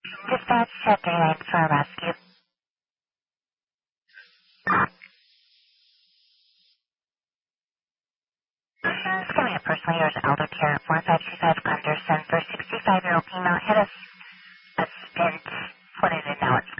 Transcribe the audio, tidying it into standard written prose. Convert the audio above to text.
Dispatch check 39 for a rescue. Scaling a personal leader's elder care, 4525 Gunderson for 65-year-old female hit a spint. What is it now? It's